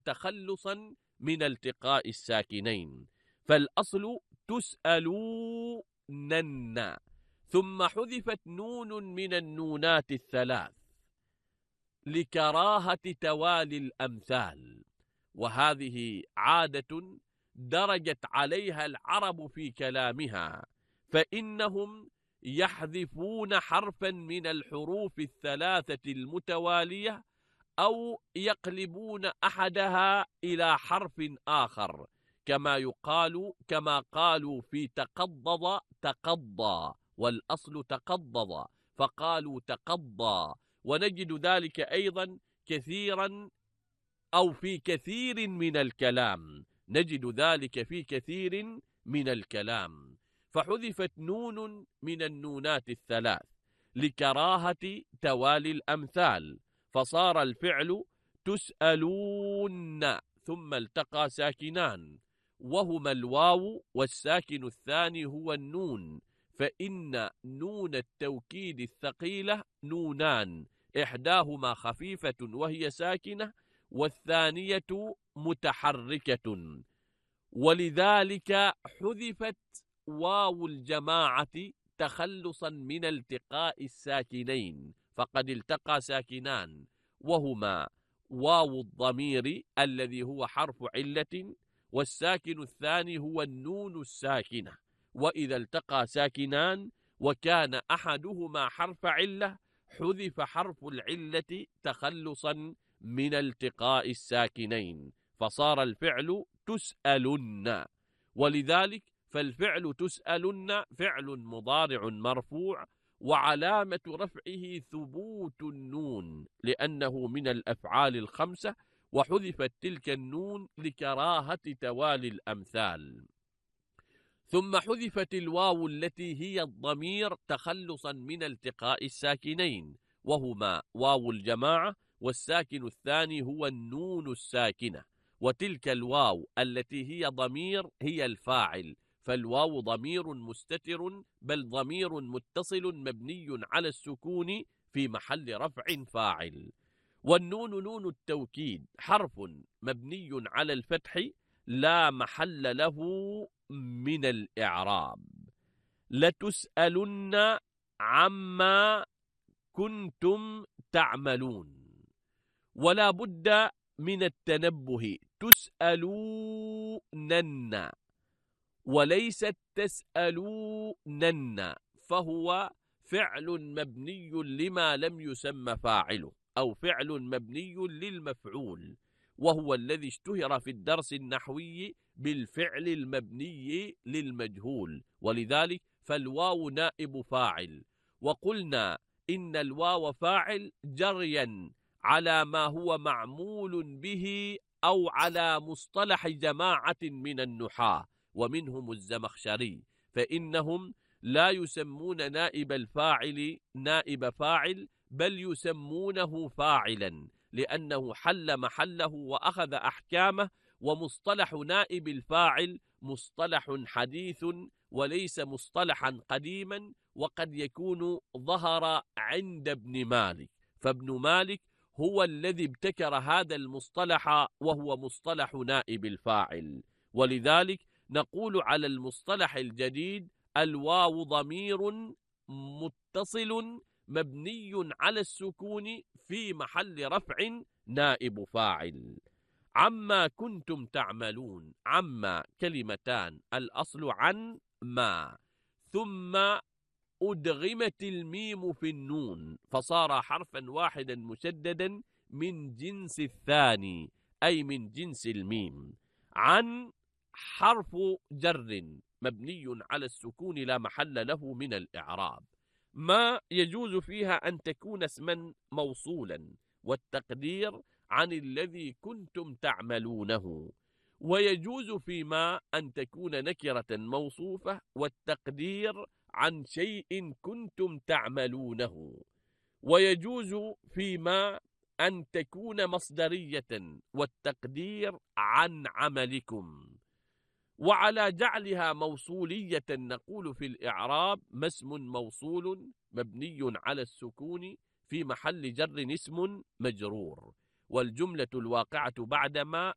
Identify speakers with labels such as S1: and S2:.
S1: تخلصا من التقاء الساكنين. فالأصل تسألونن، ثم حذفت نون من النونات الثلاث لكراهة توالي الأمثال، وهذه عادة درجت عليها العرب في كلامها، فإنهم يحذفون حرفا من الحروف الثلاثة المتوالية أو يقلبون أحدها إلى حرف آخر، كما قالوا في تقضض تقضى، والأصل تقضض فقالوا تقضى. ونجد ذلك أيضا كثيرا أو في كثير من الكلام، نجد ذلك في كثير من الكلام. فحذفت نون من النونات الثلاث لكراهة توالي الأمثال، فصار الفعل تسألون ثم التقى ساكنان، وهما الواو والساكن الثاني هو النون، فإن نون التوكيد الثقيلة نونان، إحداهما خفيفة وهي ساكنة، والثانية متحركة، ولذلك حذفت واو الجماعة تخلصا من التقاء الساكنين، فقد التقى ساكنان وهما واو الضمير الذي هو حرف علة، والساكن الثاني هو النون الساكنة. وإذا التقى ساكنان وكان أحدهما حرف علة حذف حرف العلة تخلصا من التقاء الساكنين، فصار الفعل تسألن. ولذلك فالفعل تسألن فعل مضارع مرفوع، وعلامة رفعه ثبوت النون لأنه من الأفعال الخمسة، وحذفت تلك النون لكراهة توالي الأمثال. ثم حذفت الواو التي هي الضمير تخلصا من التقاء الساكنين، وهما واو الجماعة، والساكن الثاني هو النون الساكنة، وتلك الواو التي هي ضمير هي الفاعل، فالواو ضمير مستتر بل ضمير متصل مبني على السكون في محل رفع فاعل. والنون نون التوكيد حرف مبني على الفتح لا محل له من الإعراب. لتسألن عما كنتم تعملون، ولا بد من التنبه، تسألونن وليست تسألونن، فهو فعل مبني لما لم يسمى فاعله، أو فعل مبني للمفعول، وهو الذي اشتهر في الدرس النحوي بالفعل المبني للمجهول، ولذلك فالواو نائب فاعل، وقلنا إن الواو فاعل جريا على ما هو معمول به أو على مصطلح جماعة من النحاة ومنهم الزمخشري، فإنهم لا يسمون نائب الفاعل نائب فاعل، بل يسمونه فاعلا لأنه حل محله وأخذ أحكامه. ومصطلح نائب الفاعل مصطلح حديث وليس مصطلحا قديما، وقد يكون ظهر عند ابن مالك، فابن مالك هو الذي ابتكر هذا المصطلح وهو مصطلح نائب الفاعل. ولذلك نقول على المصطلح الجديد الواو ضمير متصل مبني على السكون في محل رفع نائب فاعل. عما كنتم تعملون، عما كلمتان، الأصل عن ما، ثم أدغمت الميم في النون فصار حرفا واحدا مشددا من جنس الثاني، أي من جنس الميم. عن حرف جر مبني على السكون لا محل له من الإعراب. ما يجوز فيها أن تكون اسما موصولا، والتقدير عن الذي كنتم تعملونه، ويجوز فيما أن تكون نكرة موصوفة، والتقدير عن شيء كنتم تعملونه، ويجوز فيما أن تكون مصدرية، والتقدير عن عملكم. وعلى جعلها موصولية نقول في الإعراب ما اسم موصول مبني على السكون في محل جر اسم مجرور، والجملة الواقعة بعدما